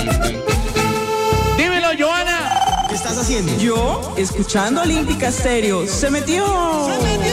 Dímelo, Joana. ¿Qué estás haciendo? Yo, escuchando Olímpica Stereo. Se metió.